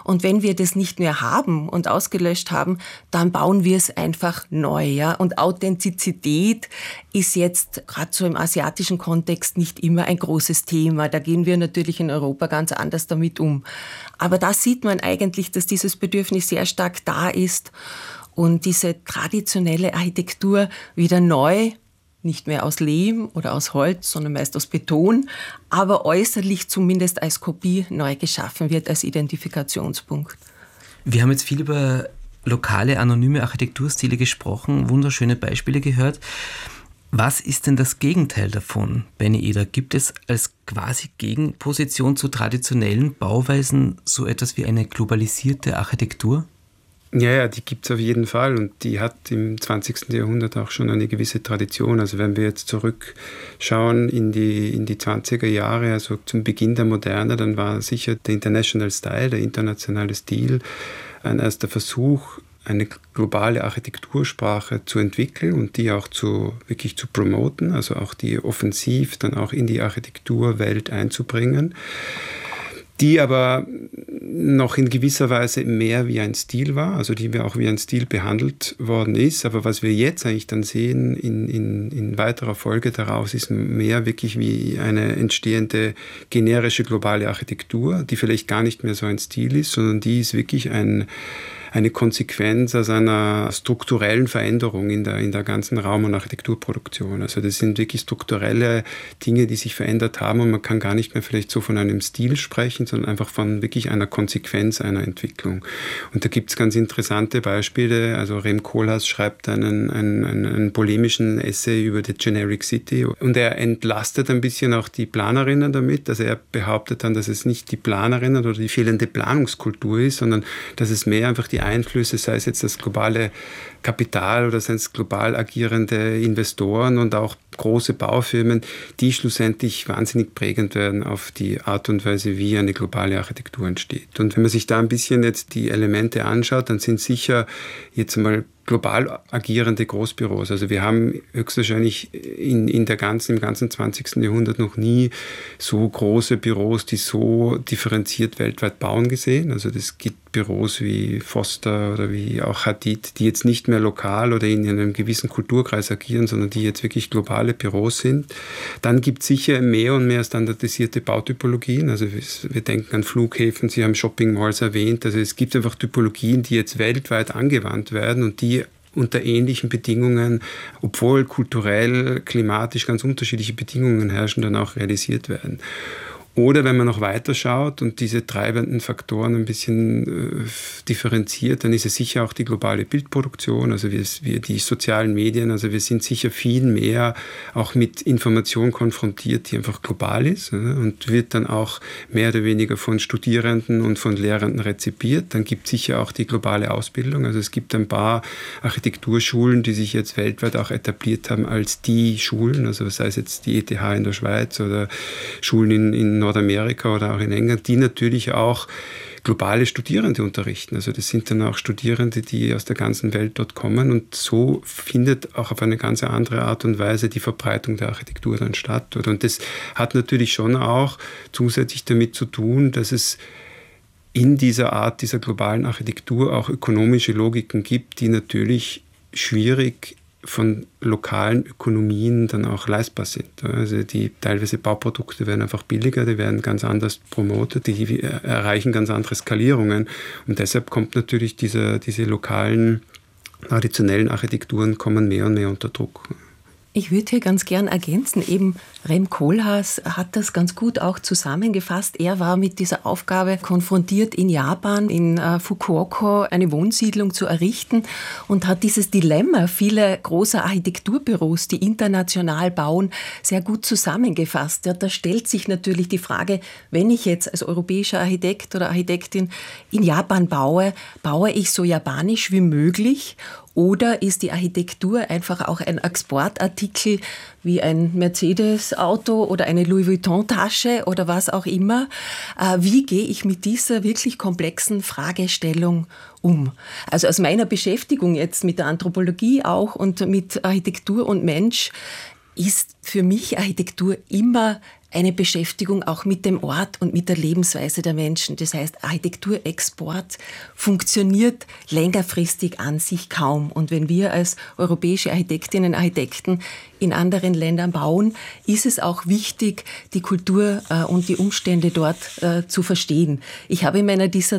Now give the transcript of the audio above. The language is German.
Und wenn wir das nicht mehr haben und ausgelöscht haben, dann bauen wir es einfach neu. Ja? Und Authentizität ist jetzt gerade so im asiatischen Kontext nicht immer ein großes Thema. Da gehen wir natürlich in Europa ganz anders damit um. Aber da sieht man eigentlich, dass dieses Bedürfnis sehr stark da ist und diese traditionelle Architektur wieder neu, nicht mehr aus Lehm oder aus Holz, sondern meist aus Beton, aber äußerlich zumindest als Kopie neu geschaffen wird, als Identifikationspunkt. Wir haben jetzt viel über lokale, anonyme Architekturstile gesprochen, wunderschöne Beispiele gehört. Was ist denn das Gegenteil davon, Benny Eder? Gibt es als quasi Gegenposition zu traditionellen Bauweisen so etwas wie eine globalisierte Architektur? Ja, die gibt es auf jeden Fall und die hat im 20. Jahrhundert auch schon eine gewisse Tradition. Also wenn wir jetzt zurückschauen in die 20er Jahre, also zum Beginn der Moderne, dann war sicher der International Style, der internationale Stil, ein erster Versuch, eine globale Architektursprache zu entwickeln und die auch wirklich zu promoten, also auch die offensiv dann auch in die Architekturwelt einzubringen, die aber noch in gewisser Weise mehr wie ein Stil war, also die auch wie ein Stil behandelt worden ist. Aber was wir jetzt eigentlich dann sehen in weiterer Folge daraus, ist mehr wirklich wie eine entstehende generische globale Architektur, die vielleicht gar nicht mehr so ein Stil ist, sondern die ist wirklich eine Konsequenz aus einer strukturellen Veränderung in der ganzen Raum- und Architekturproduktion. Also das sind wirklich strukturelle Dinge, die sich verändert haben und man kann gar nicht mehr vielleicht so von einem Stil sprechen, sondern einfach von wirklich einer Konsequenz einer Entwicklung. Und da gibt es ganz interessante Beispiele. Also Rem Koolhaas schreibt einen polemischen Essay über die Generic City und er entlastet ein bisschen auch die Planerinnen damit. Also er behauptet dann, dass es nicht die Planerinnen oder die fehlende Planungskultur ist, sondern dass es mehr einfach die Einflüsse, sei es jetzt das globale Kapital oder seien es global agierende Investoren und auch große Baufirmen, die schlussendlich wahnsinnig prägend werden auf die Art und Weise, wie eine globale Architektur entsteht. Und wenn man sich da ein bisschen jetzt die Elemente anschaut, dann sind sicher jetzt mal global agierende Großbüros. Also wir haben höchstwahrscheinlich im ganzen 20. Jahrhundert noch nie so große Büros, die so differenziert weltweit bauen gesehen. Also es gibt Büros wie Foster oder wie auch Hadid, die jetzt nicht mehr lokal oder in einem gewissen Kulturkreis agieren, sondern die jetzt wirklich globale Büros sind. Dann gibt es sicher mehr und mehr standardisierte Bautypologien. Also wir denken an Flughäfen, Sie haben Shopping Malls erwähnt. Also es gibt einfach Typologien, die jetzt weltweit angewandt werden und die unter ähnlichen Bedingungen, obwohl kulturell, klimatisch ganz unterschiedliche Bedingungen herrschen, dann auch realisiert werden. Oder wenn man noch weiter schaut und diese treibenden Faktoren ein bisschen differenziert, dann ist es sicher auch die globale Bildproduktion, also wir die sozialen Medien, also wir sind sicher viel mehr auch mit Information konfrontiert, die einfach global ist, und wird dann auch mehr oder weniger von Studierenden und von Lehrenden rezipiert. Dann gibt es sicher auch die globale Ausbildung, also es gibt ein paar Architekturschulen, die sich jetzt weltweit auch etabliert haben als die Schulen, also sei es jetzt die ETH in der Schweiz oder Schulen in Nordamerika oder auch in England, die natürlich auch globale Studierende unterrichten. Also das sind dann auch Studierende, die aus der ganzen Welt dort kommen und so findet auch auf eine ganz andere Art und Weise die Verbreitung der Architektur dann statt. Und das hat natürlich schon auch zusätzlich damit zu tun, dass es in dieser Art dieser globalen Architektur auch ökonomische Logiken gibt, die natürlich schwierig von lokalen Ökonomien dann auch leistbar sind. Also die teilweise Bauprodukte werden einfach billiger, die werden ganz anders promotet, die erreichen ganz andere Skalierungen und deshalb kommt natürlich diese lokalen traditionellen Architekturen kommen mehr und mehr unter Druck. Ich würde hier ganz gern ergänzen, eben Rem Koolhaas hat das ganz gut auch zusammengefasst. Er war mit dieser Aufgabe konfrontiert, in Japan, in Fukuoka, eine Wohnsiedlung zu errichten und hat dieses Dilemma vieler großer Architekturbüros, die international bauen, sehr gut zusammengefasst. Ja, da stellt sich natürlich die Frage, wenn ich jetzt als europäischer Architekt oder Architektin in Japan baue, baue ich so japanisch wie möglich? Oder ist die Architektur einfach auch ein Exportartikel wie ein Mercedes-Auto oder eine Louis Vuitton-Tasche oder was auch immer? Wie gehe ich mit dieser wirklich komplexen Fragestellung um? Also aus meiner Beschäftigung jetzt mit der Anthropologie auch und mit Architektur und Mensch ist für mich Architektur immer eine Beschäftigung auch mit dem Ort und mit der Lebensweise der Menschen. Das heißt, Architekturexport funktioniert längerfristig an sich kaum. Und wenn wir als europäische Architektinnen und Architekten in anderen Ländern bauen, ist es auch wichtig, die Kultur und die Umstände dort zu verstehen. Ich habe in meiner Dissertation